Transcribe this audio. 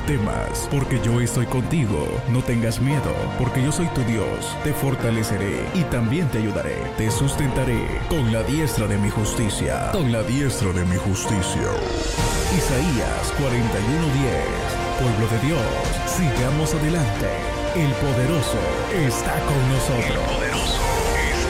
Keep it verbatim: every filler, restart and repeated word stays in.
temas, porque yo estoy contigo. No tengas miedo, porque yo soy tu Dios. Te fortaleceré y también te ayudaré. Te sustentaré con la diestra de mi justicia. Con la diestra de mi justicia. Isaías cuarenta y uno diez. Pueblo de Dios, sigamos adelante. El poderoso está con nosotros. El poderoso